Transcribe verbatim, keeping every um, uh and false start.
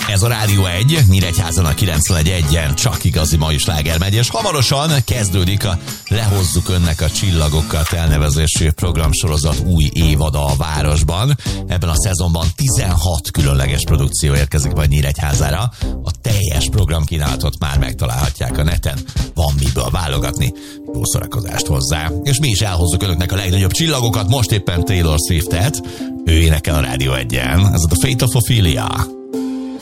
Ez a Rádió egy, Nyíregyházan a kilencvenegy egyen csak igazi mai sláger megy, és hamarosan kezdődik a Lehozzuk önnek a csillagokat elnevezésű programsorozat új évada a városban. Ebben a szezonban tizenhat különleges produkció érkezik majd Nyíregyházára. A teljes programkínálatot már megtalálhatják a neten. Van miből válogatni. Jó szórakozást hozzá. És mi is elhozzuk önöknek a legnagyobb csillagokat, most éppen Taylor Swift-et. Ő énekel a Rádió egyen. Ez a The Fate of Ophelia.